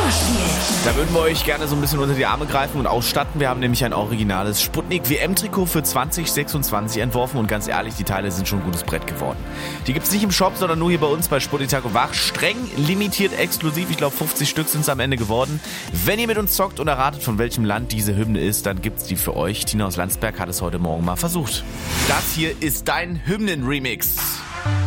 Da würden wir euch gerne so ein bisschen unter die Arme greifen und ausstatten. Wir haben nämlich ein originales Sputnik-WM-Trikot für 2026 entworfen und ganz ehrlich, die Teile sind schon ein gutes Brett geworden. Die gibt's nicht im Shop, sondern nur hier bei uns bei Sputnik Tag und Wach. Streng limitiert exklusiv, ich glaube 50 Stück sind es am Ende geworden. Wenn ihr mit uns zockt und erratet, von welchem Land diese Hymne ist, dann gibt's die für euch. Tina aus Landsberg hat es heute Morgen mal versucht. Das hier ist dein Hymnen-Remix.